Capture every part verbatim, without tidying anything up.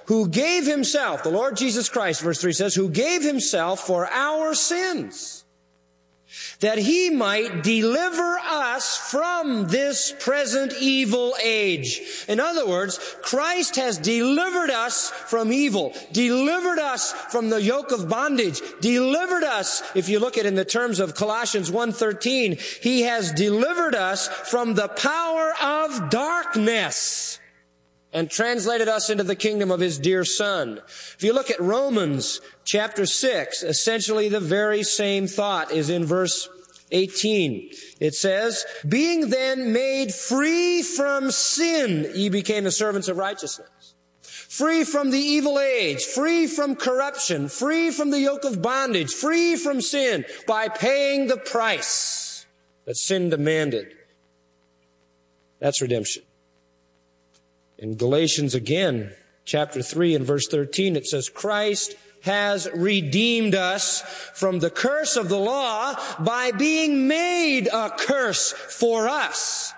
who gave himself, the Lord Jesus Christ, verse three says, who gave himself for our sins, that he might deliver us from this present evil age. In other words, Christ has delivered us from evil, delivered us from the yoke of bondage, delivered us, if you look at it in the terms of Colossians one thirteen, he has delivered us from the power of darkness and translated us into the kingdom of his dear Son. If you look at Romans chapter six, essentially the very same thought is in verse eighteen. It says, being then made free from sin, ye became the servants of righteousness. Free from the evil age, free from corruption, free from the yoke of bondage, free from sin, by paying the price that sin demanded. That's redemption. In Galatians again, chapter three and verse thirteen, it says, Christ has redeemed us from the curse of the law by being made a curse for us.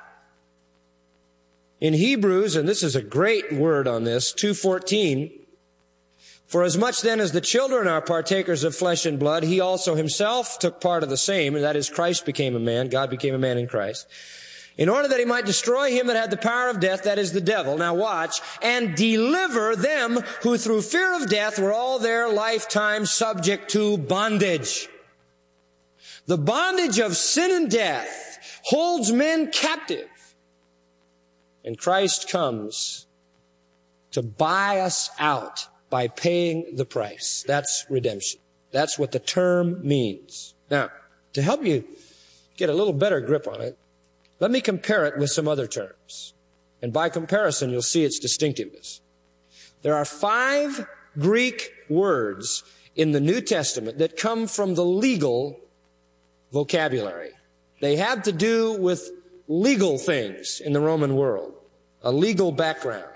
In Hebrews, and this is a great word on this, two fourteen, for as much then as the children are partakers of flesh and blood, he also himself took part of the same, and that is Christ became a man, God became a man in Christ, in order that he might destroy him that had the power of death, that is the devil. Now watch, and deliver them who through fear of death were all their lifetime subject to bondage. The bondage of sin and death holds men captive. And Christ comes to buy us out by paying the price. That's redemption. That's what the term means. Now, to help you get a little better grip on it, let me compare it with some other terms. And by comparison, you'll see its distinctiveness. There are five Greek words in the New Testament that come from the legal vocabulary. They have to do with legal things in the Roman world, a legal background.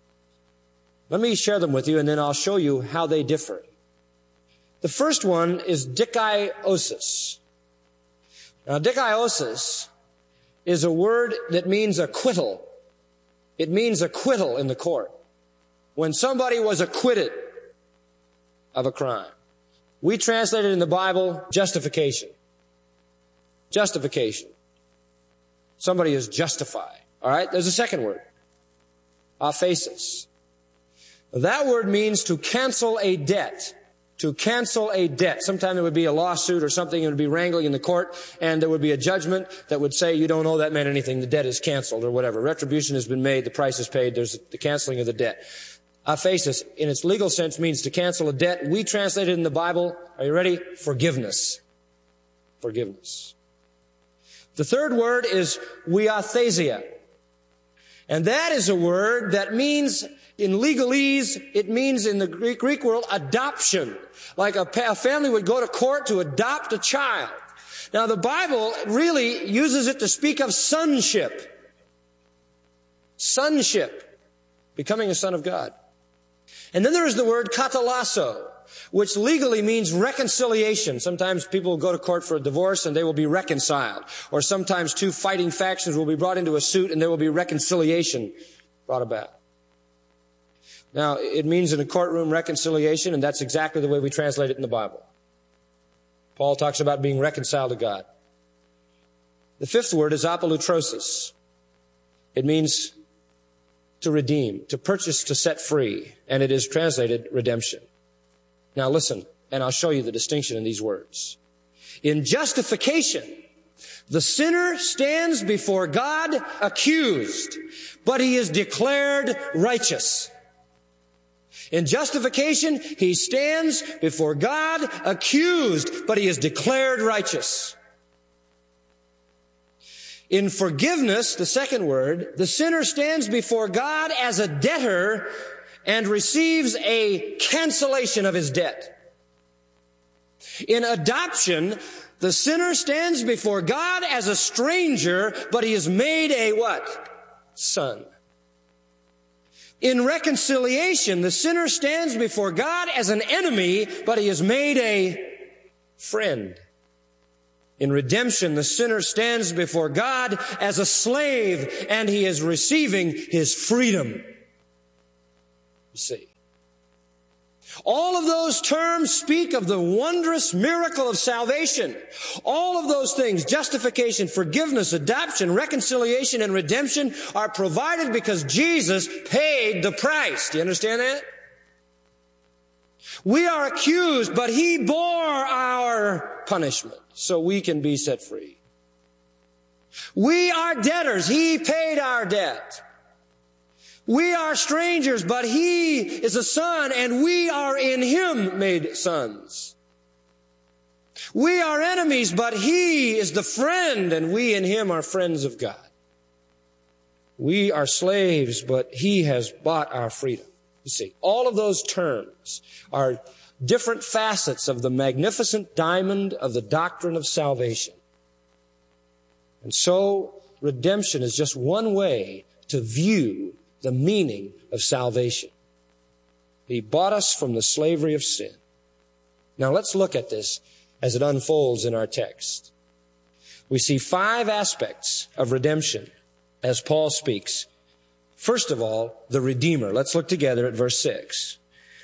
Let me share them with you, and then I'll show you how they differ. The first one is dikaiosis. Now, dikaiosis is a word that means acquittal. It means acquittal in the court. When somebody was acquitted of a crime. We translate it in the Bible, justification. Justification. Somebody is justified. All right? There's a second word. Aphesis. That word means to cancel a debt. To cancel a debt. Sometime there would be a lawsuit or something, and it would be wrangling in the court, and there would be a judgment that would say you don't owe that man anything, the debt is canceled or whatever. Retribution has been made, the price is paid, there's the canceling of the debt. Aphesis, in its legal sense, means to cancel a debt. We translate it in the Bible, are you ready? Forgiveness. Forgiveness. The third word is weathesia. And that is a word that means, in legalese, it means in the Greek, Greek world, adoption. Like a, a family would go to court to adopt a child. Now the Bible really uses it to speak of sonship. Sonship. Becoming a son of God. And then there is the word katalasso, which legally means reconciliation. Sometimes people will go to court for a divorce and they will be reconciled. Or sometimes two fighting factions will be brought into a suit and there will be reconciliation brought about. Now, it means in a courtroom reconciliation, and that's exactly the way we translate it in the Bible. Paul talks about being reconciled to God. The fifth word is apolutrosis. It means to redeem, to purchase, to set free, and it is translated redemption. Now listen, and I'll show you the distinction in these words. In justification, the sinner stands before God accused, but he is declared righteous. In justification, he stands before God accused, but he is declared righteous. In forgiveness, the second word, the sinner stands before God as a debtor and receives a cancellation of his debt. In adoption, the sinner stands before God as a stranger, but he is made a what? Son. In reconciliation, the sinner stands before God as an enemy, but he is made a friend. In redemption, the sinner stands before God as a slave, and he is receiving his freedom. You see, All of those terms speak of the wondrous miracle of salvation. All of those things, justification, forgiveness, adoption, reconciliation, and redemption, are provided because Jesus paid the price. Do you understand that? We are accused, but He bore our punishment so we can be set free. We are debtors. He paid our debt. We are strangers, but He is a son, and we are in Him made sons. We are enemies, but He is the friend, and we in Him are friends of God. We are slaves, but He has bought our freedom. You see, all of those terms are different facets of the magnificent diamond of the doctrine of salvation. And so, redemption is just one way to view the meaning of salvation. He bought us from the slavery of sin. Now let's look at this as it unfolds in our text. We see five aspects of redemption as Paul speaks. First of all, the Redeemer. Let's look together at verse six.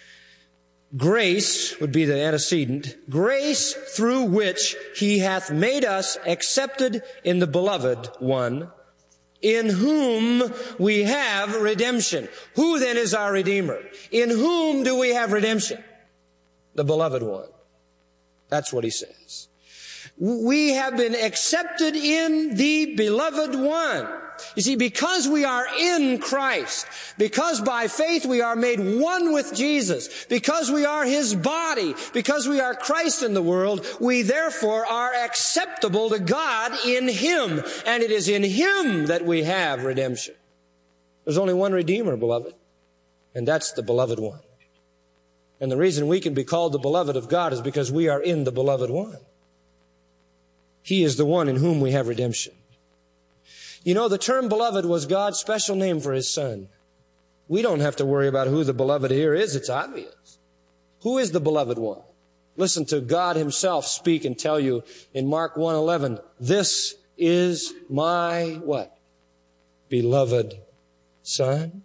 Grace would be the antecedent. Grace through which He hath made us accepted in the Beloved One, in whom we have redemption. Who then is our Redeemer? In whom do we have redemption? The Beloved One. That's what he says. We have been accepted in the Beloved One. You see, because we are in Christ, because by faith we are made one with Jesus, because we are His body, because we are Christ in the world, we therefore are acceptable to God in Him. And it is in Him that we have redemption. There's only one Redeemer, beloved, and that's the Beloved One. And the reason we can be called the beloved of God is because we are in the Beloved One. He is the one in whom we have redemption. You know, the term beloved was God's special name for His Son. We don't have to worry about who the beloved here is. It's obvious. Who is the Beloved One? Listen to God Himself speak and tell you in Mark one eleven, this is my what? Beloved Son.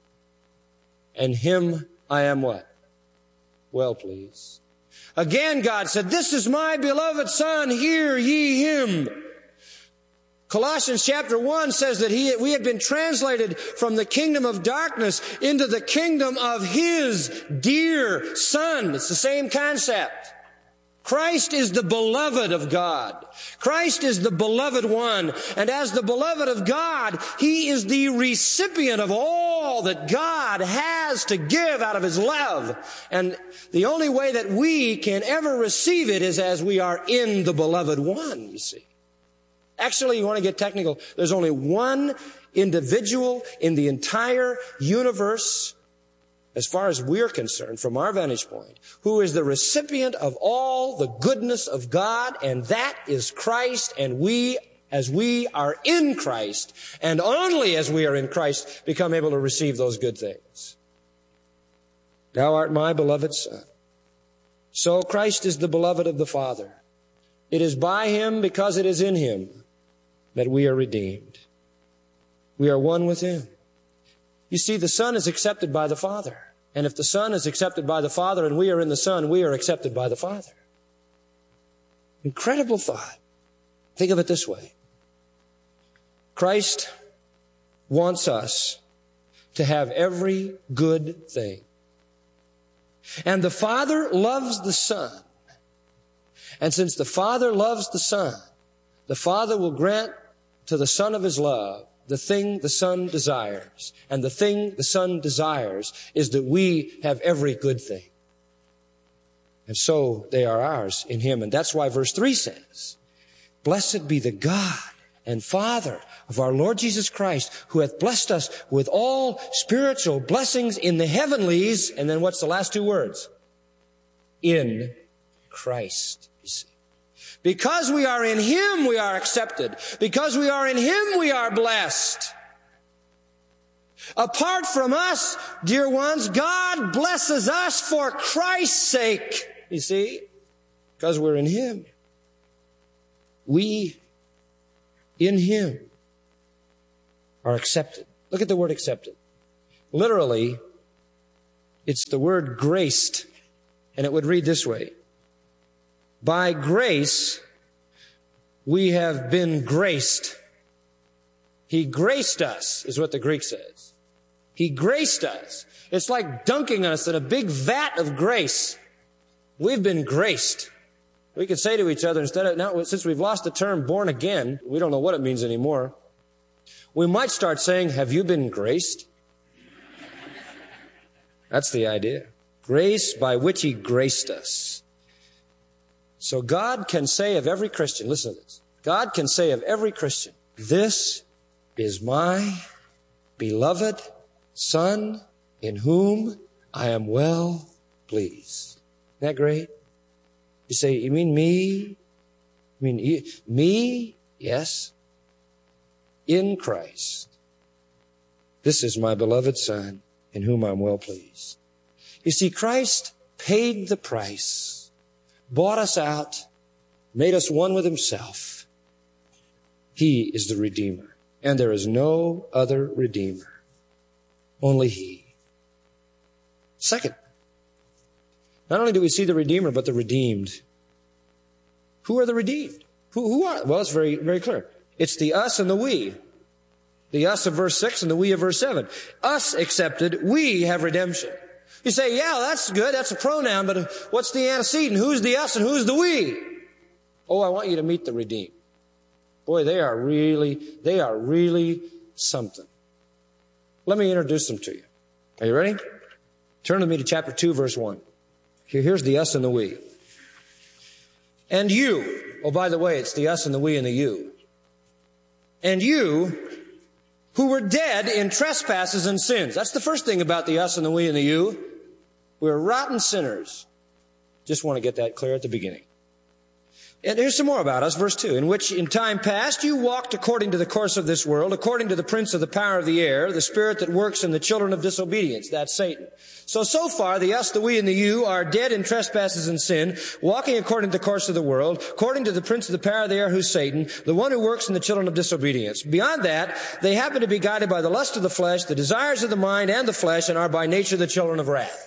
And Him I am what? Well pleased. Again, God said, this is my beloved Son, hear ye Him. Colossians chapter one says that he, we have been translated from the kingdom of darkness into the kingdom of His dear Son. It's the same concept. Christ is the beloved of God. Christ is the beloved one. And as the beloved of God, He is the recipient of all that God has to give out of His love. And the only way that we can ever receive it is as we are in the beloved one, you see. Actually, you want to get technical, there's only one individual in the entire universe, as far as we're concerned, from our vantage point, who is the recipient of all the goodness of God, and that is Christ, and we, as we are in Christ, and only as we are in Christ, become able to receive those good things. Thou art my beloved Son. So Christ is the beloved of the Father. It is by Him, because it is in Him, that we are redeemed. We are one with Him. You see, the Son is accepted by the Father. And if the Son is accepted by the Father and we are in the Son, we are accepted by the Father. Incredible thought. Think of it this way. Christ wants us to have every good thing. And the Father loves the Son. And since the Father loves the Son, the Father will grant to the Son of His love the thing the Son desires. And the thing the Son desires is that we have every good thing. And so they are ours in Him. And that's why verse three says, blessed be the God and Father of our Lord Jesus Christ, who hath blessed us with all spiritual blessings in the heavenlies. And then what's the last two words? In Christ, you see. Because we are in Him, we are accepted. Because we are in Him, we are blessed. Apart from us, dear ones, God blesses us for Christ's sake. You see? Because we're in Him. We, in Him, are accepted. Look at the word accepted. Literally, it's the word graced. And it would read this way. By grace, we have been graced. He graced us, is what the Greek says. He graced us. It's like dunking us in a big vat of grace. We've been graced. We could say to each other, instead of, now, since we've lost the term born again, we don't know what it means anymore. We might start saying, have you been graced? That's the idea. Grace by which He graced us. So God can say of every Christian, listen to this. God can say of every Christian, this is my beloved Son in whom I am well pleased. Isn't that great? You say, you mean me? You mean you, me? Yes. In Christ. This is my beloved Son in whom I'm well pleased. You see, Christ paid the price, bought us out, made us one with Himself. He is the Redeemer, and there is no other Redeemer. Only He. Second, not only do we see the Redeemer, but the redeemed. Who are the redeemed? Who, who are? Well, it's very, very clear. It's the us and the we. The us of verse six and the we of verse seven. Us accepted, we have redemption. You say, yeah, that's good. That's a pronoun, but what's the antecedent? Who's the us and who's the we? Oh, I want you to meet the redeemed. Boy, they are really, they are really something. Let me introduce them to you. Are you ready? Turn with me to chapter two, verse one. Here, here's the us and the we. And you, oh, by the way, it's the us and the we and the you. And you, who were dead in trespasses and sins. That's the first thing about the us and the we and the you. We're rotten sinners. Just want to get that clear at the beginning. And here's some more about us, verse two. In which in time past you walked according to the course of this world, according to the prince of the power of the air, the spirit that works in the children of disobedience. That's Satan. So, so far, the us, the we, and the you are dead in trespasses and sin, walking according to the course of the world, according to the prince of the power of the air, who's Satan, the one who works in the children of disobedience. Beyond that, they happen to be guided by the lust of the flesh, the desires of the mind and the flesh, and are by nature the children of wrath.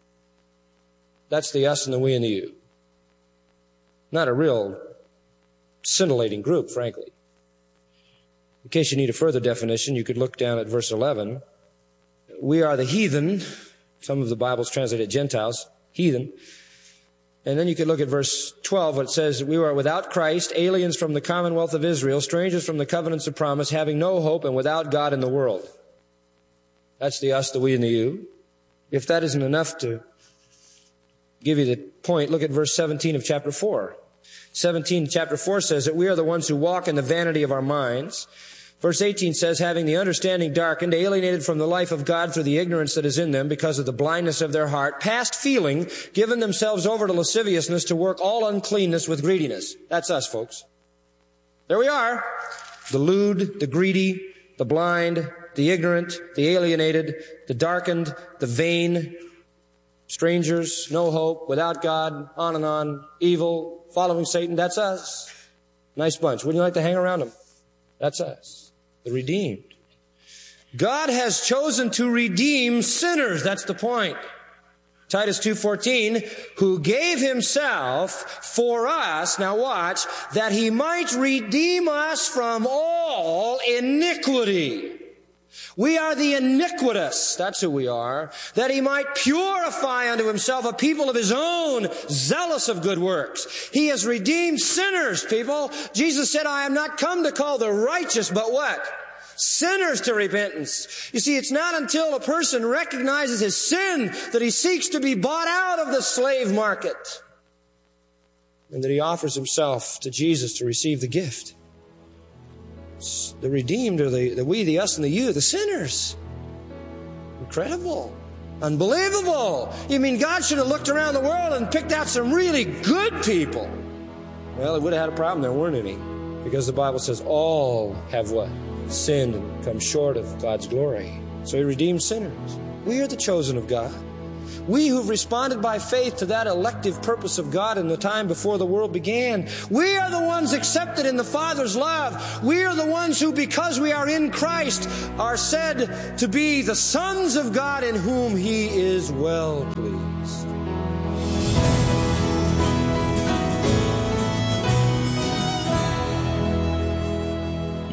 That's the us and the we and the you. Not a real scintillating group, frankly. In case you need a further definition, you could look down at verse eleven. We are the heathen. Some of the Bibles translate it Gentiles, heathen. And then you could look at verse twelve, where it says, we are without Christ, aliens from the commonwealth of Israel, strangers from the covenants of promise, having no hope and without God in the world. That's the us, the we, and the you. If that isn't enough to give you the point, look at verse seventeen of chapter four. seventeen, chapter four says that we are the ones who walk in the vanity of our minds. Verse eighteen says, having the understanding darkened, alienated from the life of God through the ignorance that is in them because of the blindness of their heart, past feeling, given themselves over to lasciviousness to work all uncleanness with greediness. That's us, folks. There we are. The lewd, the greedy, the blind, the ignorant, the alienated, the darkened, the vain, strangers, no hope, without God, on and on, evil, following Satan. That's us. Nice bunch. Wouldn't you like to hang around them? That's us, the redeemed. God has chosen to redeem sinners. That's the point. Titus two fourteen, who gave Himself for us, now watch, that He might redeem us from all iniquity. We are the iniquitous, that's who we are, that He might purify unto Himself a people of His own, zealous of good works. He has redeemed sinners, people. Jesus said, I am not come to call the righteous, but what? Sinners to repentance. You see, it's not until a person recognizes his sin that he seeks to be bought out of the slave market, and that he offers himself to Jesus to receive the gift. The redeemed are the, the we, the us, and the you, the sinners. Incredible. Unbelievable. You mean God should have looked around the world and picked out some really good people? Well, He would have had a problem. There weren't any. Because the Bible says all have what? Sinned and come short of God's glory. So He redeemed sinners. We are the chosen of God. We who've responded by faith to that elective purpose of God in the time before the world began. We are the ones accepted in the Father's love. We are the ones who, because we are in Christ, are said to be the sons of God in whom He is well pleased.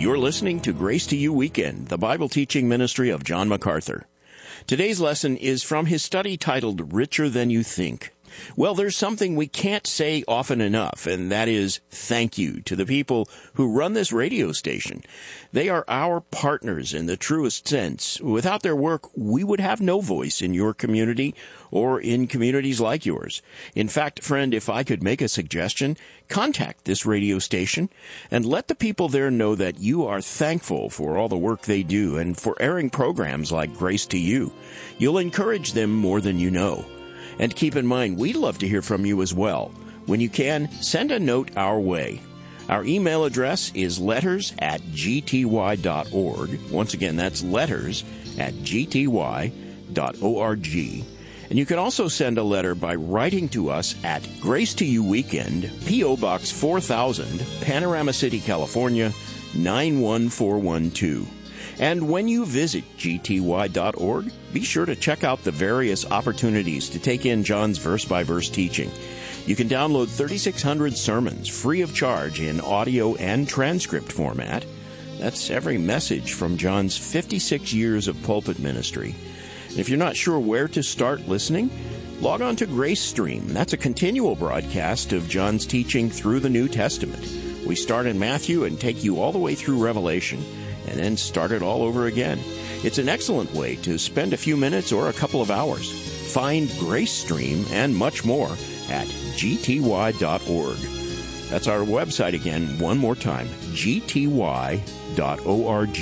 You're listening to Grace to You Weekend, the Bible teaching ministry of John MacArthur. Today's lesson is from his study titled Richer Than You Think. Well, there's something we can't say often enough, and that is thank you to the people who run this radio station. They are our partners in the truest sense. Without their work, we would have no voice in your community or in communities like yours. In fact, friend, if I could make a suggestion, contact this radio station and let the people there know that you are thankful for all the work they do and for airing programs like Grace to You. You'll encourage them more than you know. And keep in mind, we'd love to hear from you as well. When you can, send a note our way. Our email address is letters at g t y dot org. Once again, that's letters at g t y dot org. And you can also send a letter by writing to us at Grace to You Weekend, P O. Box four thousand, Panorama City, California, nine one four one two. And when you visit g t y dot org, be sure to check out the various opportunities to take in John's verse-by-verse teaching. You can download thirty-six hundred sermons free of charge in audio and transcript format. That's every message from John's fifty-six years of pulpit ministry. And if you're not sure where to start listening, log on to Grace Stream. That's a continual broadcast of John's teaching through the New Testament. We start in Matthew and take you all the way through Revelation, and then start it all over again. It's an excellent way to spend a few minutes or a couple of hours. Find Grace Stream and much more at g t y dot org. That's our website again, one more time, g t y dot org.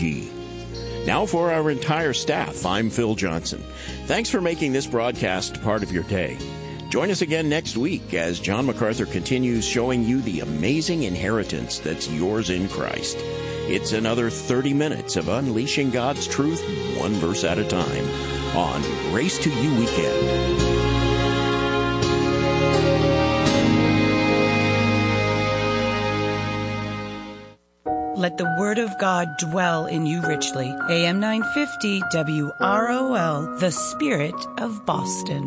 Now for our entire staff, I'm Phil Johnson. Thanks for making this broadcast part of your day. Join us again next week as John MacArthur continues showing you the amazing inheritance that's yours in Christ. It's another thirty minutes of unleashing God's truth, one verse at a time, on Grace to You Weekend. Let the Word of God dwell in you richly. A M nine fifty W R O L, the Spirit of Boston.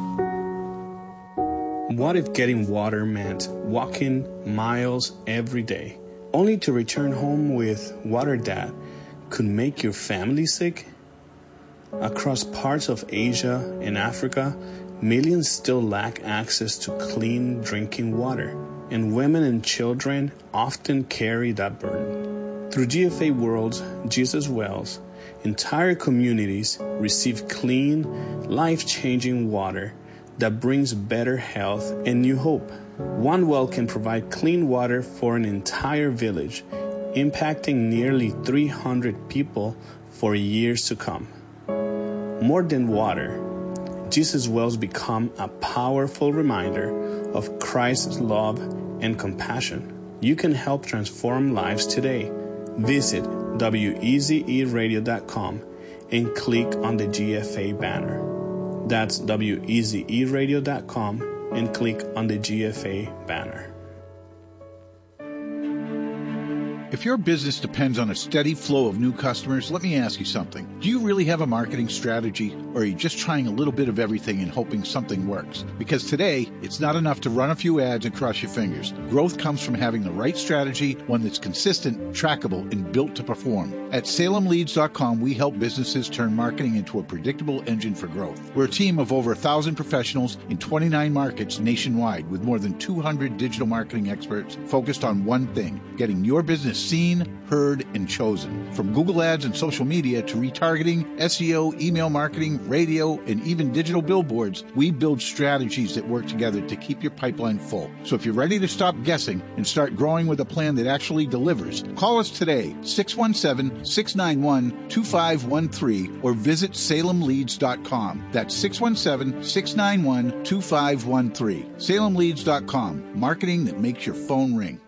What if getting water meant walking miles every day, only to return home with water that could make your family sick? Across parts of Asia and Africa, millions still lack access to clean drinking water, and women and children often carry that burden. Through G F A World's Jesus Wells, entire communities receive clean, life-changing water that brings better health and new hope. One well can provide clean water for an entire village, impacting nearly three hundred people for years to come. More than water, Jesus Wells become a powerful reminder of Christ's love and compassion. You can help transform lives today. Visit W E Z E radio dot com and click on the G F A banner. That's W E Z E radio dot com and click on the G F A banner. If your business depends on a steady flow of new customers, let me ask you something. Do you really have a marketing strategy, or are you just trying a little bit of everything and hoping something works? Because today, it's not enough to run a few ads and cross your fingers. Growth comes from having the right strategy, one that's consistent, trackable, and built to perform. At Salem Leads dot com, we help businesses turn marketing into a predictable engine for growth. We're a team of over one thousand professionals in twenty-nine markets nationwide with more than two hundred digital marketing experts focused on one thing, getting your business seen, heard, and chosen. From Google Ads and social media to retargeting, S E O, email marketing, radio, and even digital billboards, we build strategies that work together to keep your pipeline full. So if you're ready to stop guessing and start growing with a plan that actually delivers, call us today, six one seven, six nine one, two five one three, or visit Salem Leads dot com. That's six one seven, six nine one, two five one three. Salem Leads dot com, marketing that makes your phone ring.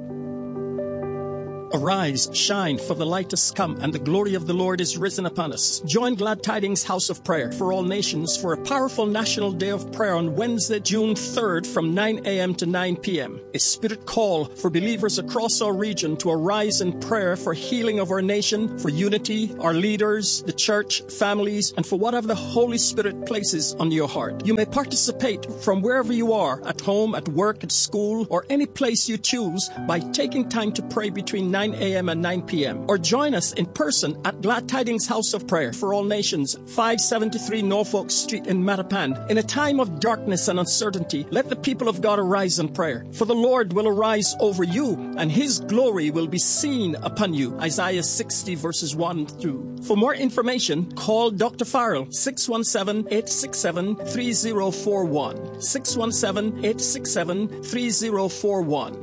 Arise, shine, for the light has come, and the glory of the Lord is risen upon us. Join Glad Tidings House of Prayer for All Nations for a powerful National Day of Prayer on Wednesday, June third from nine a.m. to nine p.m. A spirit call for believers across our region to arise in prayer for healing of our nation, for unity, our leaders, the church, families, and for whatever the Holy Spirit places on your heart. You may participate from wherever you are, at home, at work, at school, or any place you choose by taking time to pray between now nine a.m. and nine p.m. Or join us in person at Glad Tidings House of Prayer for All Nations, five seventy-three Norfolk Street in Mattapan. In a time of darkness and uncertainty, let the people of God arise in prayer. For the Lord will arise over you, and his glory will be seen upon you. Isaiah sixty, verses one through two. For more information, call Doctor Farrell, six one seven, eight six seven, three zero four one. six one seven, eight six seven, three zero four one.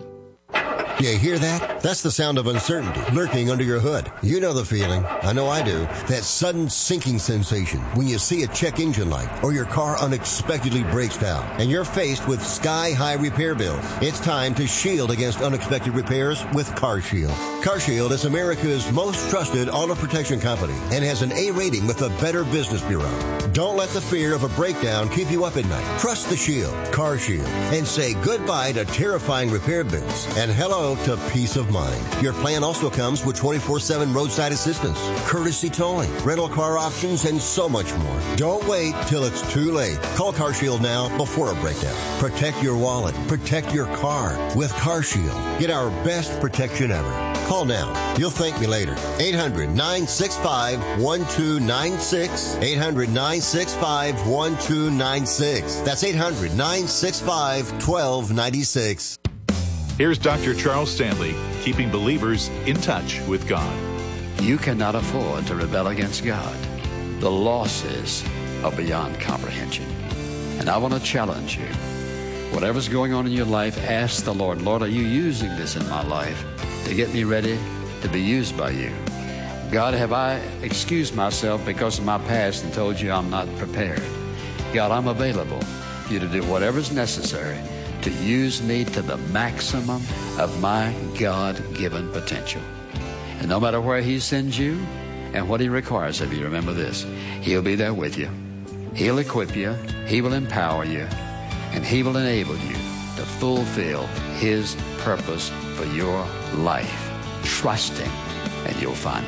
You hear that? That's the sound of uncertainty lurking under your hood. You know the feeling. I know I do. That sudden sinking sensation when you see a check engine light or your car unexpectedly breaks down and you're faced with sky-high repair bills. It's time to shield against unexpected repairs with CarShield. CarShield is America's most trusted auto protection company and has an A rating with the Better Business Bureau. Don't let the fear of a breakdown keep you up at night. Trust the Shield, CarShield, and say goodbye to terrifying repair bills and hello to peace of mind. Your plan also comes with twenty-four seven roadside assistance, courtesy towing, rental car options, and so much more. Don't wait till it's too late. Call CarShield now before a breakdown. Protect your wallet. Protect your car with CarShield. Get our best protection ever. Call now. You'll thank me later. eight hundred, nine six five, one two nine six. eight hundred, nine six five, one two nine six. That's eight hundred, nine six five, one two nine six. Here's Doctor Charles Stanley, keeping believers in touch with God. You cannot afford to rebel against God. The losses are beyond comprehension. And I want to challenge you. Whatever's going on in your life, ask the Lord, Lord, are you using this in my life to get me ready to be used by you? God, have I excused myself because of my past and told you I'm not prepared? God, I'm available for you to do whatever's necessary to use me to the maximum of my God-given potential. And no matter where he sends you and what he requires of you, remember this, he'll be there with you. He'll equip you, he will empower you, and he will enable you to fulfill his purpose for your life. Trust him, and you'll find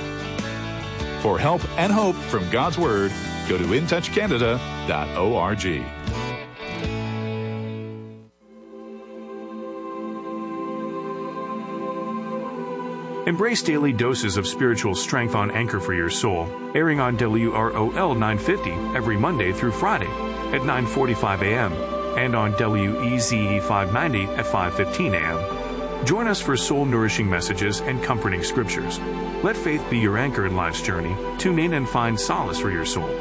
out. For help and hope from God's Word, go to in touch canada dot org. Embrace daily doses of spiritual strength on Anchor for Your Soul, airing on W R O L nine fifty every Monday through Friday at nine forty-five a.m. and on W E Z E five ninety at five fifteen a.m. Join us for soul-nourishing messages and comforting scriptures. Let faith be your anchor in life's journey. Tune in and find solace for your soul.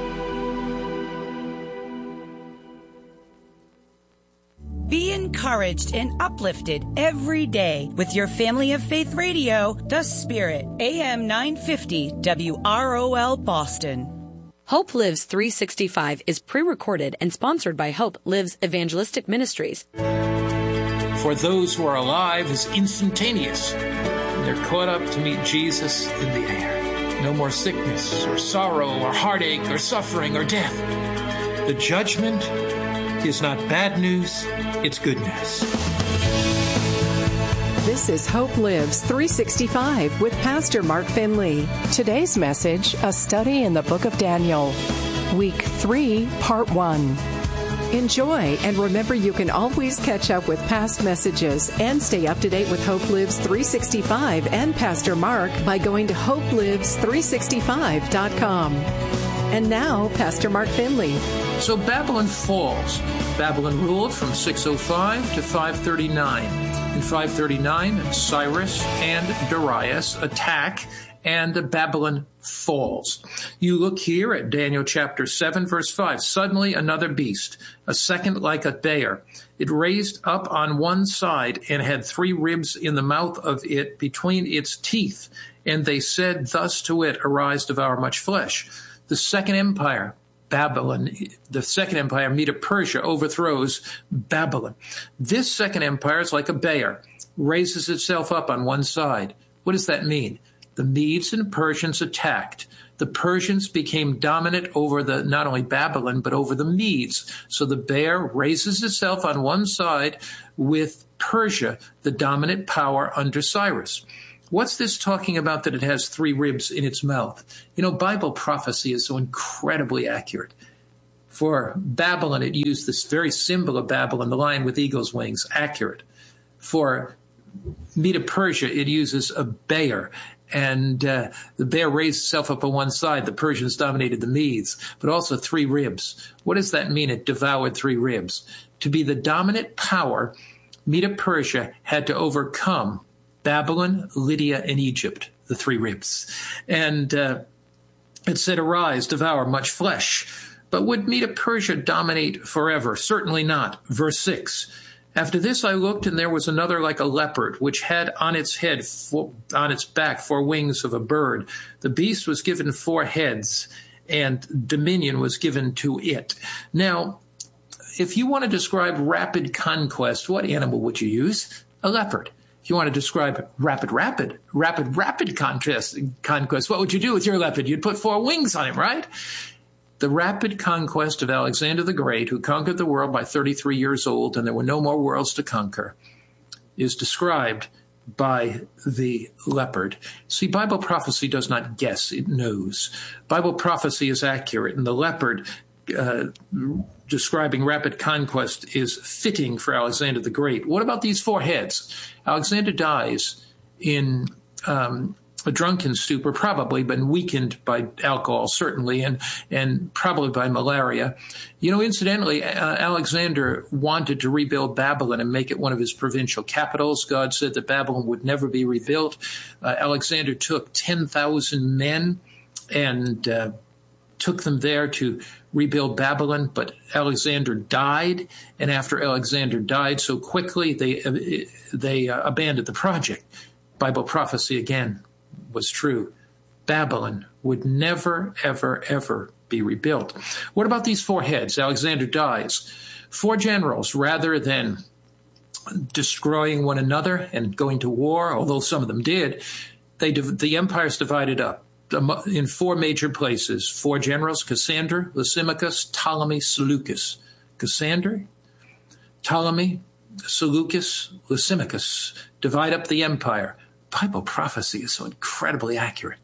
Be encouraged and uplifted every day with your Family of Faith Radio, The Spirit, A M nine fifty W R O L Boston. Hope Lives three sixty-five is pre-recorded and sponsored by Hope Lives Evangelistic Ministries. For those who are alive is instantaneous. They're caught up to meet Jesus in the air. No more sickness or sorrow or heartache or suffering or death. The judgment is not bad news, it's good news. This is Hope Lives three sixty-five with Pastor Mark Finley. Today's message, a study in the book of Daniel. Week three, Part one. Enjoy, and remember you can always catch up with past messages and stay up to date with Hope Lives three sixty-five and Pastor Mark by going to hope lives three sixty-five dot com. And now, Pastor Mark Finley. So Babylon falls. Babylon ruled from six oh five to five thirty-nine. In five thirty-nine, Cyrus and Darius attack, and Babylon falls. You look here at Daniel chapter seven, verse five. Suddenly another beast, a second like a bear. It raised up on one side and had three ribs in the mouth of it between its teeth. And they said thus to it, Arise, devour much flesh. The second empire, Babylon, the second empire, Medo-Persia, overthrows Babylon. This second empire is like a bear, raises itself up on one side. What does that mean? The Medes and Persians attacked. The Persians became dominant over the not only Babylon, but over the Medes. So the bear raises itself on one side with Persia, the dominant power under Cyrus. What's this talking about that it has three ribs in its mouth? You know, Bible prophecy is so incredibly accurate. For Babylon, it used this very symbol of Babylon, the lion with eagle's wings, accurate. For Medo-Persia, it uses a bear. And uh, the bear raised itself up on one side. The Persians dominated the Medes, but also three ribs. What does that mean? It devoured three ribs. To be the dominant power, Medo-Persia had to overcome Babylon, Lydia, and Egypt, the three ribs. And uh, it said, arise, devour much flesh. But would Medo-Persia dominate forever? Certainly not. Verse six. After this I looked, and there was another like a leopard, which had on its head, four, on its back, four wings of a bird. The beast was given four heads, and dominion was given to it. Now, if you want to describe rapid conquest, what animal would you use? A leopard. If you want to describe rapid, rapid, rapid, rapid conquest, conquest, what would you do with your leopard? You'd put four wings on him, right? The rapid conquest of Alexander the Great, who conquered the world by thirty-three years old, and there were no more worlds to conquer, is described by the leopard. See, Bible prophecy does not guess, it knows. Bible prophecy is accurate, and the leopard uh, describing rapid conquest is fitting for Alexander the Great. What about these four heads? Alexander dies in um, a drunken stupor, probably, but weakened by alcohol, certainly, and, and probably by malaria. You know, incidentally, uh, Alexander wanted to rebuild Babylon and make it one of his provincial capitals. God said that Babylon would never be rebuilt. Uh, Alexander took ten thousand men and uh, took them there to rebuild Babylon, but Alexander died, and after Alexander died so quickly, they, uh, they uh, abandoned the project. Bible prophecy, again, was true. Babylon would never, ever, ever be rebuilt. What about these four heads? Alexander dies. Four generals, rather than destroying one another and going to war, although some of them did, they the empire's divided up in four major places. Four generals, Cassander, Lysimachus, Ptolemy, Seleucus. Cassander, Ptolemy, Seleucus, Lysimachus divide up the empire. Bible prophecy is so incredibly accurate.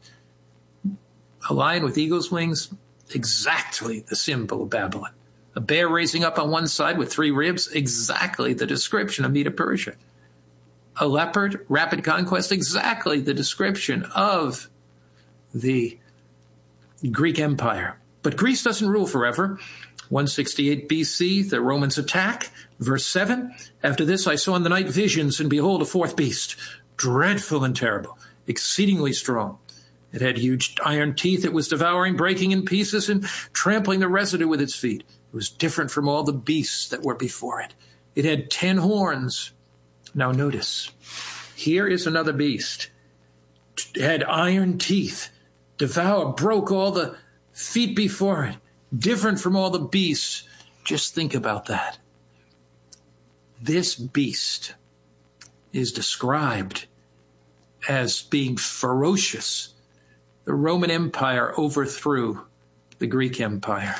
A lion with eagle's wings, exactly the symbol of Babylon. A bear raising up on one side with three ribs, exactly the description of Medo-Persia. A leopard, rapid conquest, exactly the description of the Greek Empire. But Greece doesn't rule forever. one sixty-eight B C, the Romans attack. Verse seven, after this I saw in the night visions, and behold, a fourth beast, dreadful and terrible, exceedingly strong. It had huge iron teeth. It was devouring, breaking in pieces, and trampling the residue with its feet. It was different from all the beasts that were before it. It had ten horns. Now notice, here is another beast. It had iron teeth, devoured, broke all the feet before it, different from all the beasts. Just think about that. This beast is described as being ferocious. The Roman Empire overthrew the Greek Empire.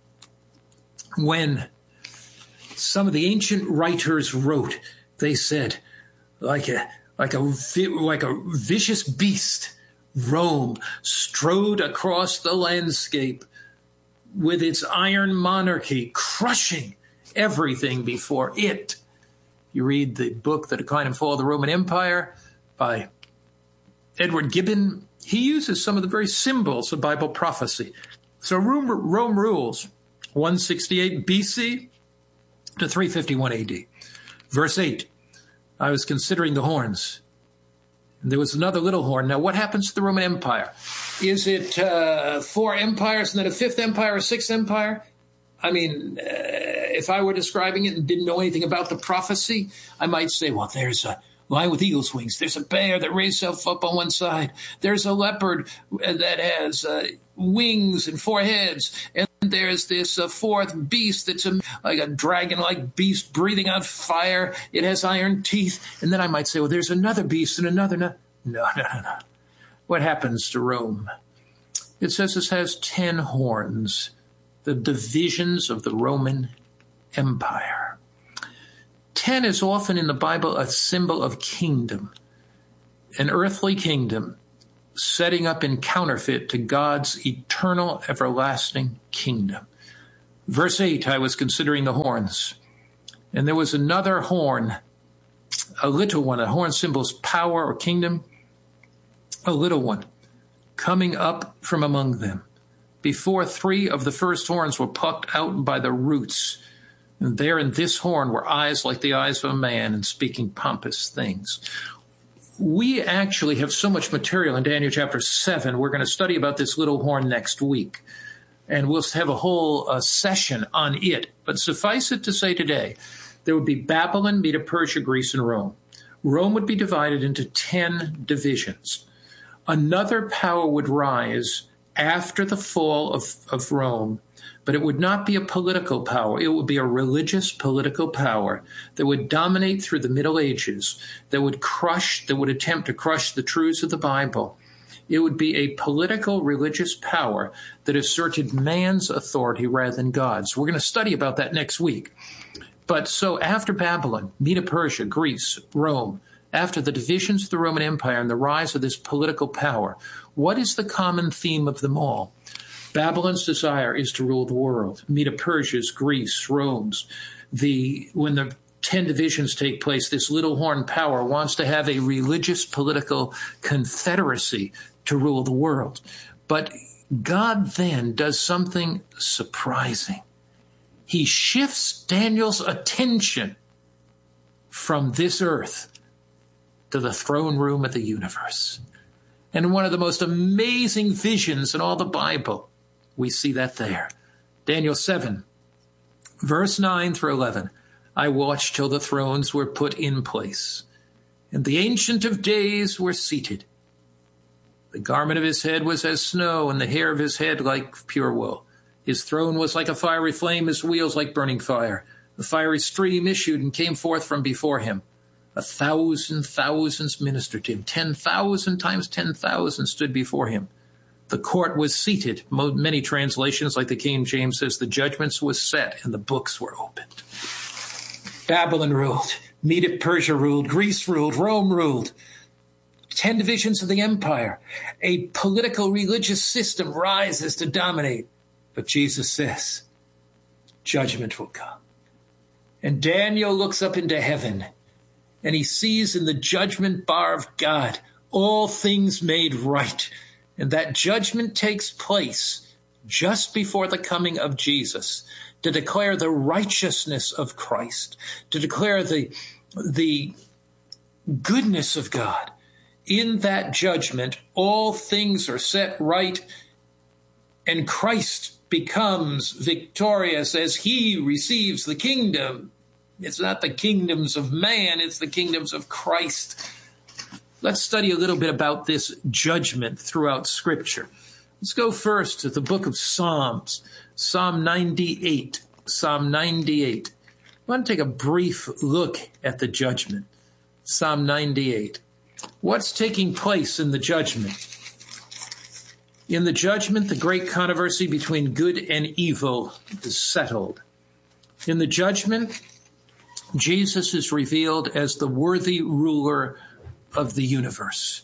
When some of the ancient writers wrote, they said, like a like a like a vicious beast, Rome strode across the landscape with its iron monarchy, crushing everything before it. You read the book, The Decline and Fall of the Roman Empire, by Edward Gibbon. He uses some of the very symbols of Bible prophecy. So Rome, Rome rules one sixty-eight B C to three fifty-one A D. Verse eight, I was considering the horns. And there was another little horn. Now, what happens to the Roman Empire? Is it uh, four empires and then a fifth empire, a sixth empire? I mean, uh, if I were describing it and didn't know anything about the prophecy, I might say, well, there's a lion with eagle's wings. There's a bear that raised itself up on one side. There's a leopard that has uh, wings and four heads. And there's this uh, fourth beast that's a, like a dragon-like beast breathing out fire. It has iron teeth. And then I might say, well, there's another beast and another. No, no, no, no. no. What happens to Rome? It says this has ten horns. The divisions of the Roman Empire. Ten is often in the Bible a symbol of kingdom, an earthly kingdom setting up in counterfeit to God's eternal, everlasting kingdom. Verse eight, I was considering the horns, and there was another horn A little one, a horn symbols power or kingdom. A little one coming up from among them. Before three of the first horns were plucked out by the roots. And there in this horn were eyes like the eyes of a man and speaking pompous things. We actually have so much material in Daniel chapter seven. We're going to study about this little horn next week. And we'll have a whole uh, session on it. But suffice it to say today, there would be Babylon, Medo-Persia, Greece, and Rome. Rome would be divided into ten divisions. Another power would rise after the fall of, of Rome, but it would not be a political power. It would be a religious political power that would dominate through the Middle Ages, that would crush, that would attempt to crush the truths of the Bible. It would be a political religious power that asserted man's authority rather than God's. We're going to study about that next week. But so after Babylon, Medo-Persia, Greece, Rome, after the divisions of the Roman Empire and the rise of this political power, what is the common theme of them all? Babylon's desire is to rule the world. Medo-Persia's, Greece, Rome's. The, when the ten divisions take place, this little horn power wants to have a religious political confederacy to rule the world. But God then does something surprising. He shifts Daniel's attention from this earth to the throne room of the universe. And one of the most amazing visions in all the Bible, we see that there. Daniel seven, verse nine through eleven. I watched till the thrones were put in place, and the Ancient of Days were seated. The garment of his head was as snow, and the hair of his head like pure wool. His throne was like a fiery flame, his wheels like burning fire. The fiery stream issued and came forth from before him. A thousand thousands ministered to him. Ten thousand times ten thousand stood before him. The court was seated. Many translations, like the King James, says the judgments was set and the books were opened. Babylon ruled. Medo-Persia ruled. Greece ruled. Rome ruled. Ten divisions of the empire. A political religious system rises to dominate. But Jesus says, judgment will come. And Daniel looks up into heaven, and he sees in the judgment bar of God all things made right. And that judgment takes place just before the coming of Jesus to declare the righteousness of Christ, to declare the, the goodness of God. In that judgment, all things are set right, and Christ becomes victorious as he receives the kingdom. It's not the kingdoms of man, it's the kingdoms of Christ. Let's study a little bit about this judgment throughout Scripture. Let's go first to the book of Psalms, Psalm ninety-eight. Psalm ninety-eight. I want to take a brief look at the judgment. Psalm ninety-eight. What's taking place in the judgment? In the judgment, the great controversy between good and evil is settled. In the judgment, Jesus is revealed as the worthy ruler of the universe.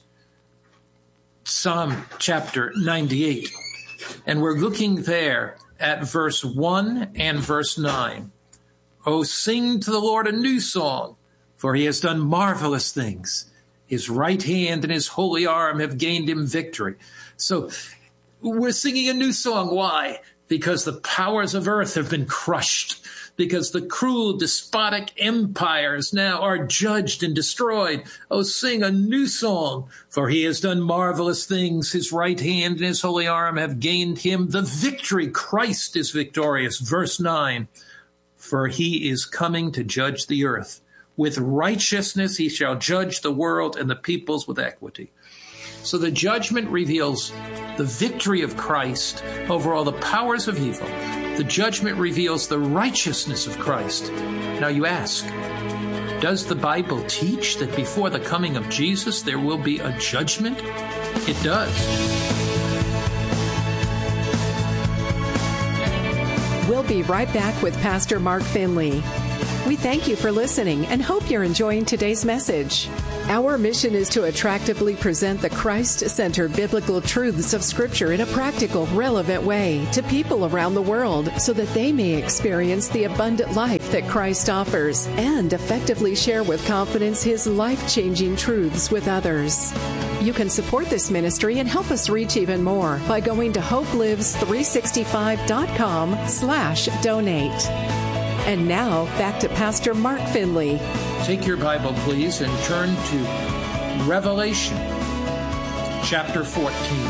Psalm chapter ninety-eight. And we're looking there at verse one and verse nine. Oh, sing to the Lord a new song, for he has done marvelous things. His right hand and his holy arm have gained him victory. So we're singing a new song. Why? Because the powers of earth have been crushed. Because the cruel, despotic empires now are judged and destroyed. Oh, sing a new song, for he has done marvelous things. His right hand and his holy arm have gained him the victory. Christ is victorious. Verse nine, for he is coming to judge the earth. With righteousness he shall judge the world and the peoples with equity. So the judgment reveals the victory of Christ over all the powers of evil. The judgment reveals the righteousness of Christ. Now you ask, does the Bible teach that before the coming of Jesus there will be a judgment? It does. We'll be right back with Pastor Mark Finley. We thank you for listening and hope you're enjoying today's message. Our mission is to attractively present the Christ-centered biblical truths of Scripture in a practical, relevant way to people around the world so that they may experience the abundant life that Christ offers and effectively share with confidence His life-changing truths with others. You can support this ministry and help us reach even more by going to hope lives three sixty-five dot com slash donate. And now, back to Pastor Mark Finley. Take your Bible, please, and turn to Revelation, chapter fourteen.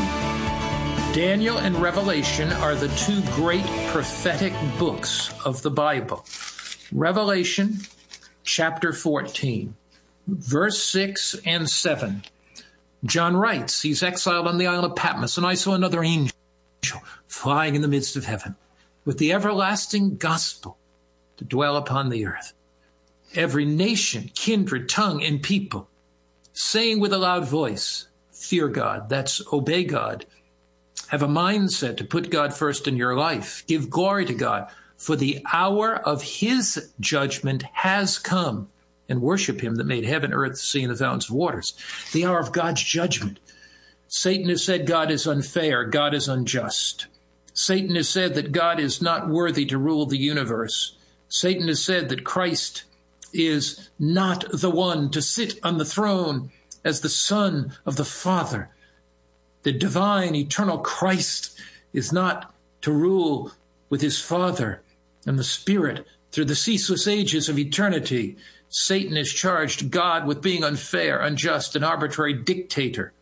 Daniel and Revelation are the two great prophetic books of the Bible. Revelation, chapter fourteen, verse six and seven. John writes, he's exiled on the island of Patmos, and I saw another angel flying in the midst of heaven with the everlasting gospel to dwell upon the earth. Every nation, kindred, tongue, and people, saying with a loud voice, fear God, that's obey God. Have a mindset to put God first in your life. Give glory to God, for the hour of His judgment has come. And worship Him that made heaven, earth, sea, and the fountains of waters. The hour of God's judgment. Satan has said God is unfair, God is unjust. Satan has said that God is not worthy to rule the universe. Satan has said that Christ is not the one to sit on the throne as the Son of the Father. The divine, eternal Christ is not to rule with His Father and the Spirit through the ceaseless ages of eternity. Satan has charged God with being unfair, unjust, an arbitrary dictator.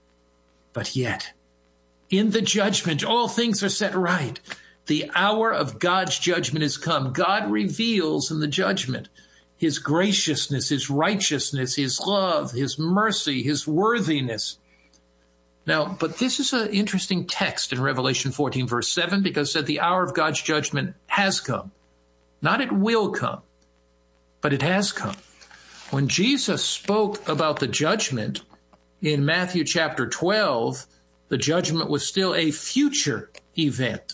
But yet, in the judgment, all things are set right. The hour of God's judgment has come. God reveals in the judgment His graciousness, His righteousness, His love, His mercy, His worthiness. Now, but this is an interesting text in Revelation fourteen, verse seven, because it said the hour of God's judgment has come. Not it will come, but it has come. When Jesus spoke about the judgment in Matthew chapter twelve, the judgment was still a future event.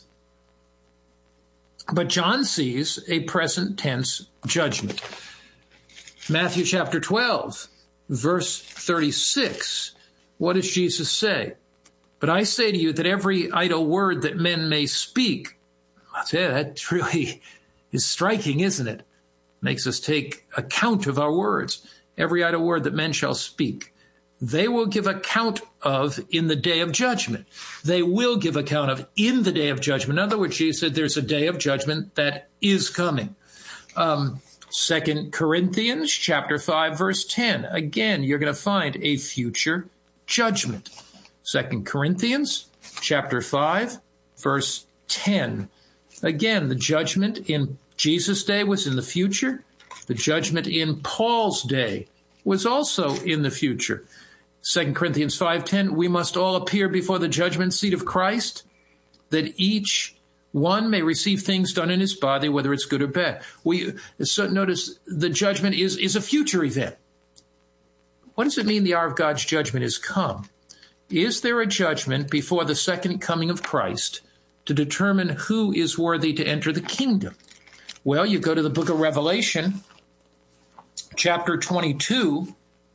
But John sees a present tense judgment. Matthew chapter twelve, verse thirty-six, what does Jesus say? But I say to you that every idle word that men may speak, I tell you, that really is striking, isn't it? Makes us take account of our words. Every idle word that men shall speak, they will give account of in the day of judgment. They will give account of in the day of judgment. In other words, Jesus said there's a day of judgment that is coming. Um, Second Corinthians chapter five, verse ten. Again, you're going to find a future judgment. Second Corinthians chapter five, verse ten. Again, the judgment in Jesus' day was in the future. The judgment in Paul's day was also in the future. Second Corinthians five ten, we must all appear before the judgment seat of Christ, that each one may receive things done in his body, whether it's good or bad. We so notice the judgment is, is a future event. What does it mean the hour of God's judgment is come? Is there a judgment before the second coming of Christ to determine who is worthy to enter the kingdom? Well, you go to the book of Revelation, chapter twenty-two,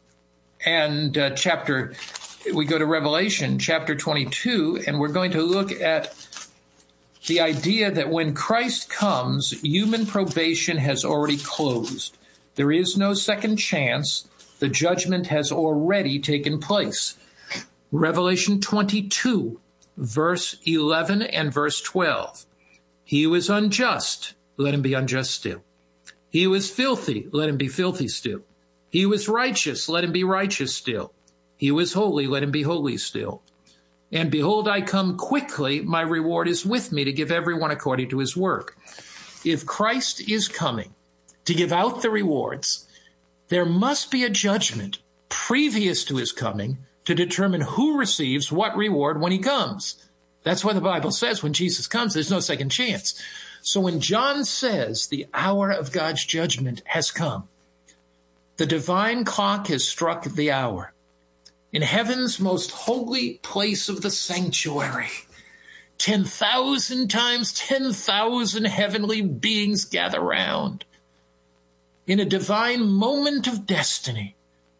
and uh, chapter, we go to Revelation, chapter twenty-two, and we're going to look at the idea that when Christ comes, human probation has already closed. There is no second chance. The judgment has already taken place. Revelation twenty-two, verse eleven and verse twelve. He who is unjust, let him be unjust still. He who is filthy, let him be filthy still. He who is righteous, let him be righteous still. He who is holy, let him be holy still. And behold, I come quickly, my reward is with me to give everyone according to his work. If Christ is coming to give out the rewards, there must be a judgment previous to his coming to determine who receives what reward when he comes. That's why the Bible says when Jesus comes, there's no second chance. So when John says the hour of God's judgment has come, the divine clock has struck the hour. In heaven's most holy place of the sanctuary, ten thousand times ten thousand heavenly beings gather round. In a divine moment of destiny,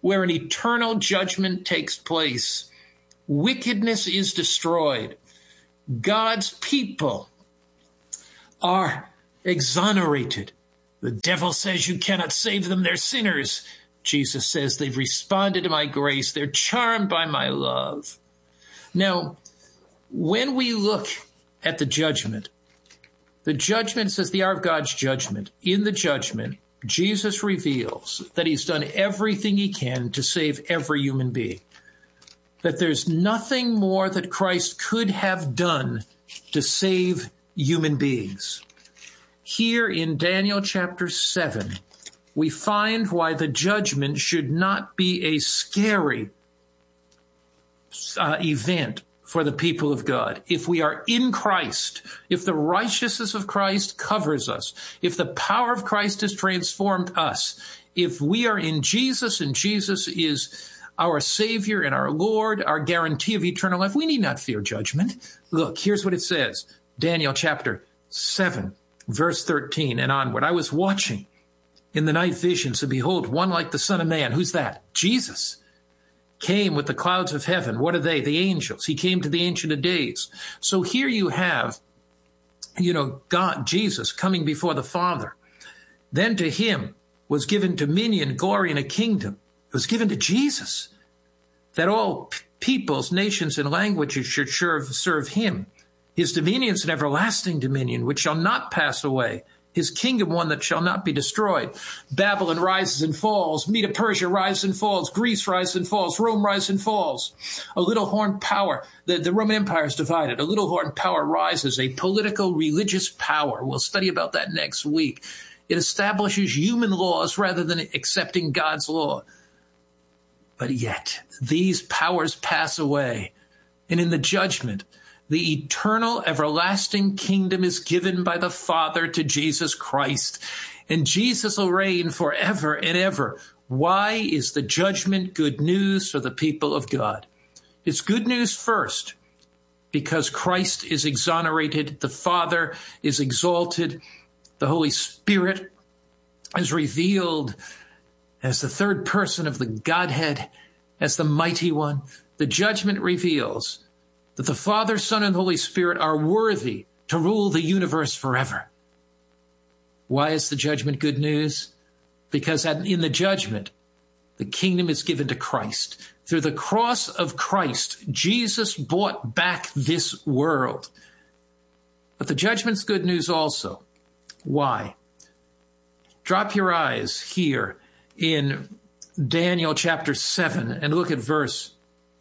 where an eternal judgment takes place. Wickedness is destroyed. God's people are exonerated. The devil says you cannot save them, they're sinners. Jesus says they've responded to my grace, they're charmed by my love. Now, when we look at the judgment, the judgment says the hour of God's judgment. In the judgment, Jesus reveals that he's done everything he can to save every human being. That there's nothing more that Christ could have done to save human beings. Here in Daniel chapter seven, we find why the judgment should not be a scary uh, event for the people of God. If we are in Christ, if the righteousness of Christ covers us, if the power of Christ has transformed us, if we are in Jesus and Jesus is our Savior and our Lord, our guarantee of eternal life, we need not fear judgment. Look, here's what it says. Daniel chapter seven, verse thirteen and onward. I was watching in the night visions, and behold, one like the Son of Man. Who's that? Jesus. Came with the clouds of heaven. What are they? The angels. He came to the Ancient of Days. So here you have, you know, God, Jesus coming before the Father. Then to him was given dominion, glory, and a kingdom. It was given to Jesus, that all p- peoples, nations, and languages should serve, serve him. His dominion is an everlasting dominion, which shall not pass away. His kingdom one that shall not be destroyed. Babylon rises and falls. Medo Persia rises and falls. Greece rises and falls. Rome rises and falls. A little horn power. The, the Roman Empire is divided. A little horn power rises. A political, religious power. We'll study about that next week. It establishes human laws rather than accepting God's law. But yet, these powers pass away. And in the judgment, the eternal, everlasting kingdom is given by the Father to Jesus Christ. And Jesus will reign forever and ever. Why is the judgment good news for the people of God? It's good news first, because Christ is exonerated, the Father is exalted, the Holy Spirit is revealed as the third person of the Godhead, as the mighty one. The judgment reveals that the Father, Son, and Holy Spirit are worthy to rule the universe forever. Why is the judgment good news? Because in the judgment, the kingdom is given to Christ. Through the cross of Christ, Jesus bought back this world. But the judgment's good news also. Why? Drop your eyes here in Daniel chapter seven and look at verse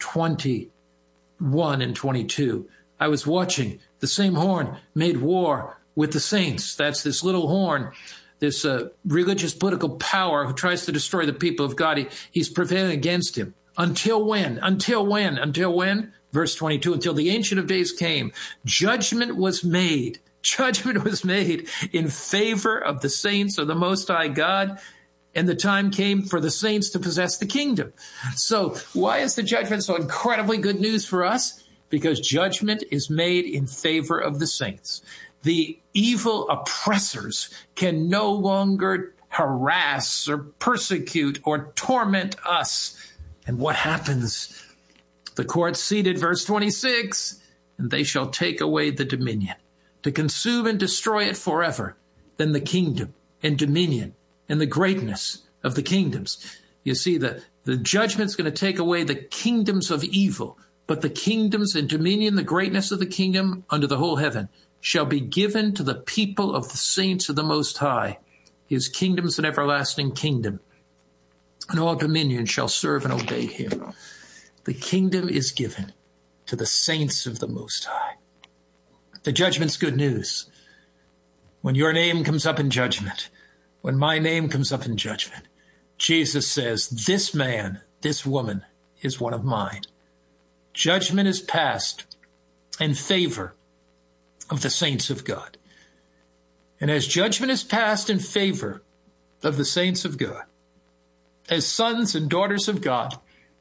twenty-one and twenty-two. I was watching. The same horn made war with the saints. That's this little horn, this uh, religious political power who tries to destroy the people of God. He, he's prevailing against him. Until when? Until when? Until when? Verse twenty-two, until the Ancient of Days came, judgment was made. Judgment was made in favor of the saints of the Most High God, and the time came for the saints to possess the kingdom. So why is the judgment so incredibly good news for us? Because judgment is made in favor of the saints. The evil oppressors can no longer harass or persecute or torment us. And what happens? The court seated, verse twenty-six, and they shall take away the dominion, to consume and destroy it forever. Then the kingdom and dominion and the greatness of the kingdoms. You see, the, the judgment's going to take away the kingdoms of evil, but the kingdoms and dominion, the greatness of the kingdom under the whole heaven, shall be given to the people of the saints of the Most High. His kingdom is an everlasting kingdom, and all dominion shall serve and obey him. The kingdom is given to the saints of the Most High. The judgment's good news. When your name comes up in judgment, when my name comes up in judgment, Jesus says, this man, this woman is one of mine. Judgment is passed in favor of the saints of God. And as judgment is passed in favor of the saints of God, as sons and daughters of God,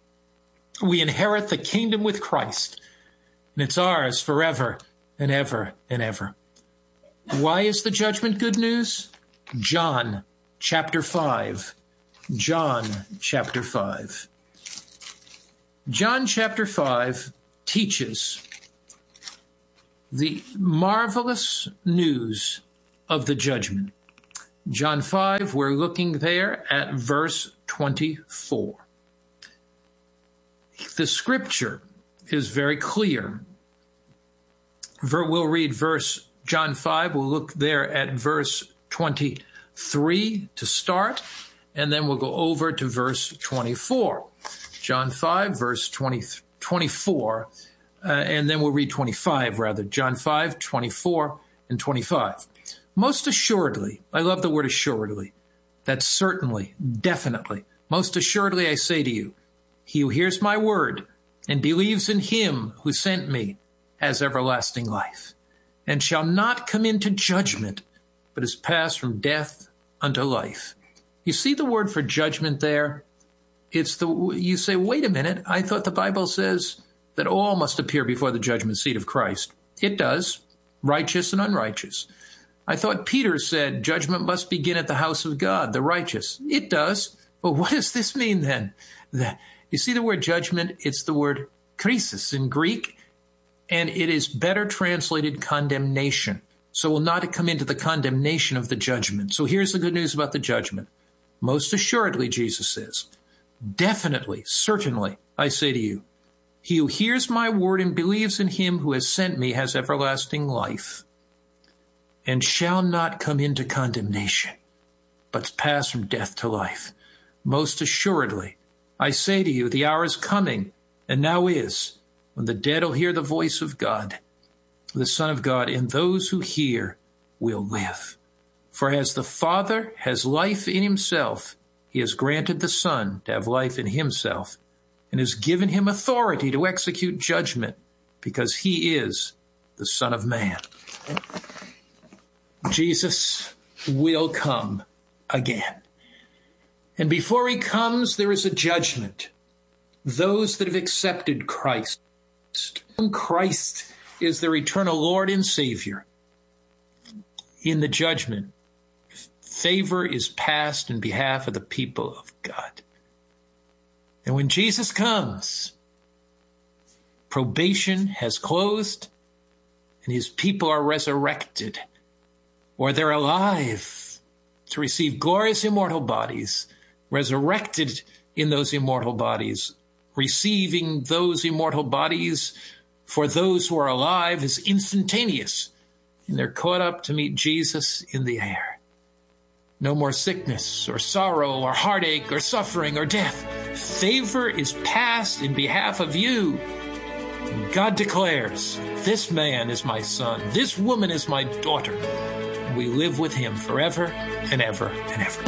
we inherit the kingdom with Christ, and it's ours forever and ever and ever. Why is the judgment good news? John chapter five John chapter five. John chapter five teaches the marvelous news of the judgment. John five, we're looking there at verse twenty-four. The scripture is very clear. We'll read verse John five, we'll look there at verse twenty-three to start, and then we'll go over to verse twenty-four. John five, verse twenty, twenty-four, uh, and then we'll read twenty-five rather. John five, twenty-four and twenty-five. Most assuredly, I love the word assuredly. That's certainly, definitely. Most assuredly I say to you, he who hears my word and believes in him who sent me has everlasting life, and shall not come into judgment, but is passed from death unto life. You see the word for judgment there? It's the, you say, wait a minute, I thought the Bible says that all must appear before the judgment seat of Christ. It does, righteous and unrighteous. I thought Peter said judgment must begin at the house of God, the righteous. It does. But what does this mean then? The, you see the word judgment? It's the word krisis in Greek, and it is better translated condemnation. So we'll not come into the condemnation of the judgment. So here's the good news about the judgment. Most assuredly, Jesus says, definitely, certainly, I say to you, he who hears my word and believes in him who has sent me has everlasting life, and shall not come into condemnation, but pass from death to life. Most assuredly, I say to you, the hour is coming, and now is, when the dead will hear the voice of God, the Son of God, and those who hear will live. For as the Father has life in himself, he has granted the Son to have life in himself, and has given him authority to execute judgment, because he is the Son of Man. Jesus will come again. And before he comes, there is a judgment. Those that have accepted Christ. Christ is their eternal Lord and Savior. In the judgment, favor is passed in behalf of the people of God. And when Jesus comes, probation has closed, and his people are resurrected, or they're alive to receive glorious immortal bodies, resurrected in those immortal bodies, receiving those immortal bodies for those who are alive is instantaneous, and they're caught up to meet Jesus in the air. No more sickness or sorrow or heartache or suffering or death. Favor is passed in behalf of you. God declares, this man is my son, this woman is my daughter, and we live with him forever and ever and ever.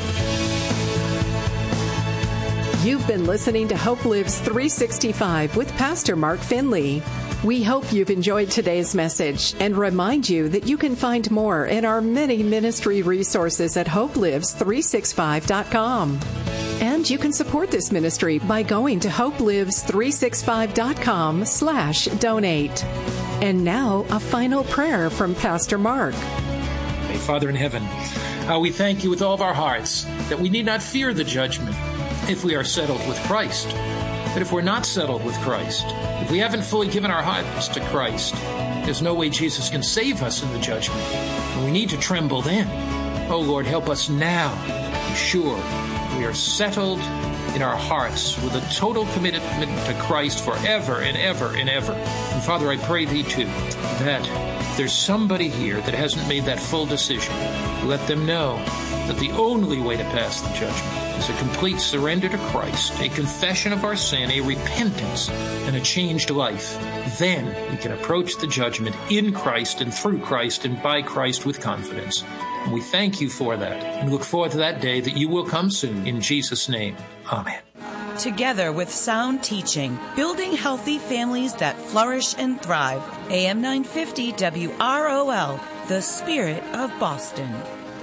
You've been listening to Hope Lives three sixty-five with Pastor Mark Finley. We hope you've enjoyed today's message and remind you that you can find more in our many ministry resources at hope lives three sixty-five dot com. And you can support this ministry by going to hope lives three sixty-five dot com slash donate. And now, a final prayer from Pastor Mark. Hey, Father in heaven, how we thank you with all of our hearts that we need not fear the judgment if we are settled with Christ. But if we're not settled with Christ, if we haven't fully given our hearts to Christ, there's no way Jesus can save us in the judgment. And we need to tremble then. Oh, Lord, help us now to be sure we are settled in our hearts with a total commitment to Christ forever and ever and ever. And Father, I pray thee too, that if there's somebody here that hasn't made that full decision, let them know that the only way to pass the judgment is a complete surrender to Christ, a confession of our sin, a repentance, and a changed life. Then we can approach the judgment in Christ and through Christ and by Christ with confidence. And we thank you for that and look forward to that day that you will come soon. In Jesus' name, amen. Together with sound teaching, building healthy families that flourish and thrive. A M nine fifty W R O L, the Spirit of Boston.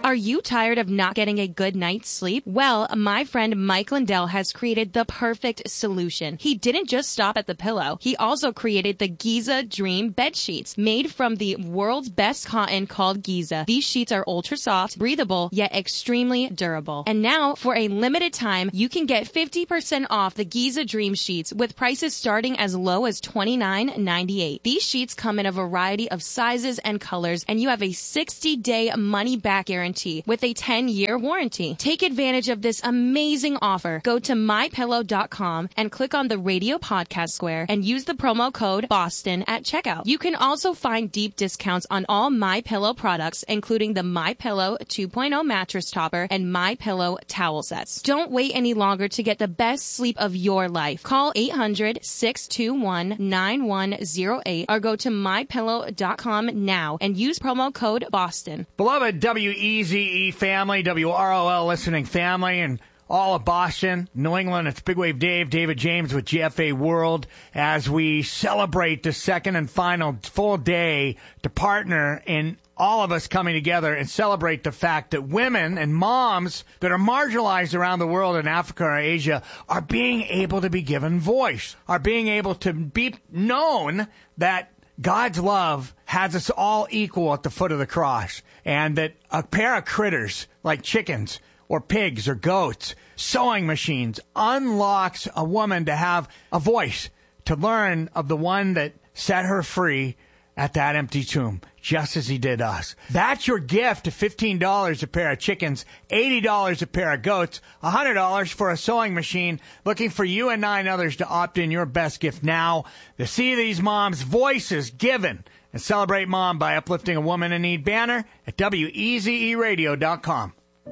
Are you tired of not getting a good night's sleep? Well, my friend Mike Lindell has created the perfect solution. He didn't just stop at the pillow. He also created the Giza Dream bed sheets, made from the world's best cotton called Giza. These sheets are ultra soft, breathable, yet extremely durable. And now, for a limited time, you can get fifty percent off the Giza Dream sheets with prices starting as low as twenty-nine ninety-eight. These sheets come in a variety of sizes and colors, and you have a sixty day money-back guarantee with a ten year warranty. Take advantage of this amazing offer. Go to my pillow dot com and click on the radio podcast square and use the promo code BOSTON at checkout. You can also find deep discounts on all MyPillow products, including the MyPillow two point oh mattress topper and MyPillow towel sets. Don't wait any longer to get the best sleep of your life. Call eight hundred, six two one, nine one zero eight or go to my pillow dot com now and use promo code BOSTON. Beloved W E Z E family, W R O L listening family, and all of Boston, New England, it's Big Wave Dave, David James with G F A World, as we celebrate the second and final full day to partner in all of us coming together and celebrate the fact that women and moms that are marginalized around the world in Africa or Asia are being able to be given voice, are being able to be known that God's love has us all equal at the foot of the cross, and that a pair of critters like chickens or pigs or goats, sewing machines, unlocks a woman to have a voice, to learn of the one that set her free at that empty tomb, just as he did us. That's your gift, fifteen dollars a pair of chickens, eighty dollars a pair of goats, one hundred dollars for a sewing machine. Looking for you and nine others to opt in your best gift now, to see these moms' voices given, and celebrate Mom by uplifting a woman in need banner at W E Z E radio dot com.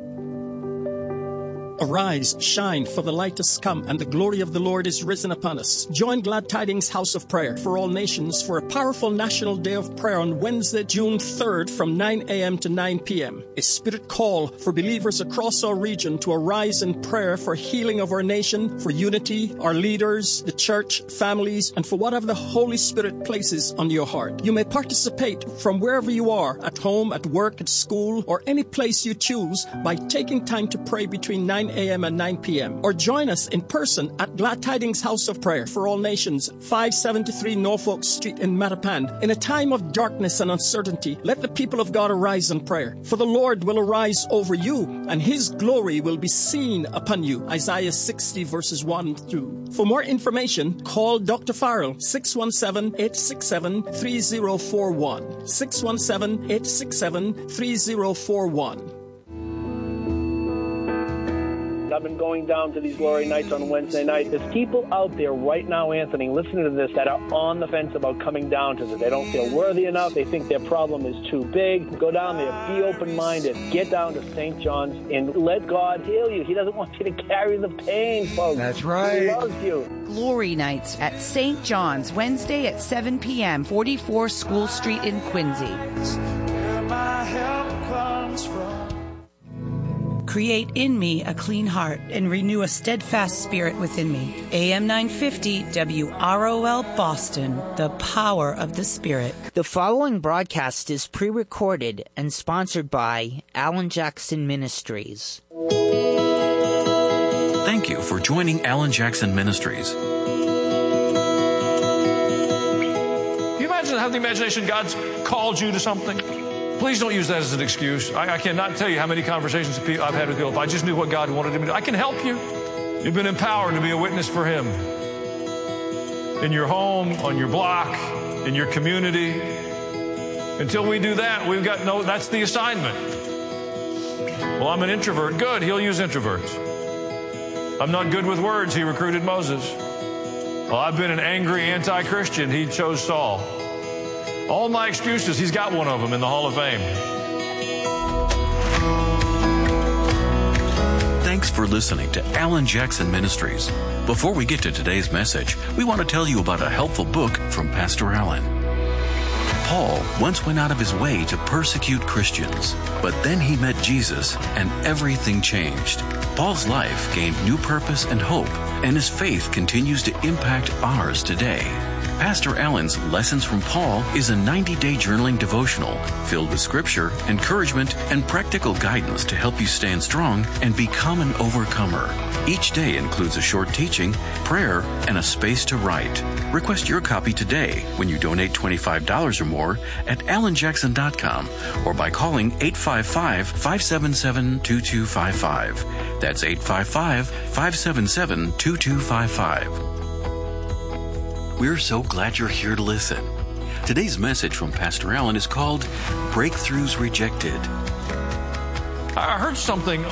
Arise, shine, for the light has come, and the glory of the Lord is risen upon us. Join Glad Tidings House of Prayer for all nations for a powerful national day of prayer on Wednesday, June third from nine a.m. to nine p.m. A spirit call for believers across our region to arise in prayer for healing of our nation, for unity, our leaders, the church, families, and for whatever the Holy Spirit places on your heart. You may participate from wherever you are, at home, at work, at school, or any place you choose, by taking time to pray between nine a.m. and nine p.m. Or join us in person at Glad Tidings House of Prayer for all nations, five seventy-three Norfolk Street in Mattapan. In a time of darkness and uncertainty, let the people of God arise in prayer. For the Lord will arise over you, and his glory will be seen upon you. Isaiah sixty verses one and two. For more information, call Doctor Farrell, six one seven, eight six seven, three zero four one. six one seven, eight six seven, three zero four one. I've been going down to these glory nights on Wednesday night. There's people out there right now, Anthony, listening to this, that are on the fence about coming down to this. They don't feel worthy enough. They think their problem is too big. Go down there. Be open-minded. Get down to Saint John's and let God heal you. He doesn't want you to carry the pain, folks. That's right. He loves you. Glory nights at Saint John's, Wednesday at seven p.m., forty-four School Street in Quincy. Where my help comes from. Create in me a clean heart and renew a steadfast spirit within me. A M nine fifty W R O L Boston, the power of the Spirit. The following broadcast is pre-recorded and sponsored by Alan Jackson Ministries. Thank you for joining Alan Jackson Ministries. Can you imagine having the imagination God's called you to something? Please don't use that as an excuse. I, I cannot tell you how many conversations I've had with people. If I just knew what God wanted me to do, I can help you. You've been empowered to be a witness for Him. In your home, on your block, in your community. Until we do that, we've got no, that's the assignment. Well, I'm an introvert. Good, He'll use introverts. I'm not good with words. He recruited Moses. Well, I've been an angry anti-Christian. He chose Saul. All my excuses, He's got one of them in the Hall of Fame. Thanks for listening to Alan Jackson Ministries. Before we get to today's message, we want to tell you about a helpful book from Pastor Alan. Paul once went out of his way to persecute Christians, but then he met Jesus and everything changed. Paul's life gained new purpose and hope, and his faith continues to impact ours today. Pastor Allen's Lessons from Paul is a ninety-day journaling devotional filled with scripture, encouragement, and practical guidance to help you stand strong and become an overcomer. Each day includes a short teaching, prayer, and a space to write. Request your copy today when you donate twenty-five dollars or more at alan jackson dot com or by calling eight five five, five seven seven, two two five five. That's eight five five, five seven seven, two two five five. We're so glad you're here to listen. Today's message from Pastor Allen is called Breakthroughs Rejected. I heard something